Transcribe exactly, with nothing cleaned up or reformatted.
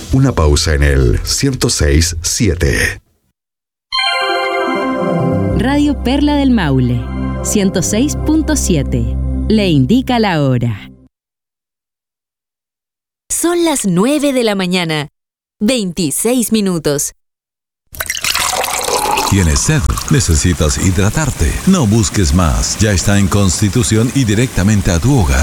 Una pausa en el ciento seis punto siete. Radio Perla del Maule, ciento seis punto siete. Le indica la hora. Son las nueve de la mañana, veintiséis minutos. ¿Tienes sed? ¿Necesitas hidratarte? No busques más. Ya está en Constitución y directamente a tu hogar.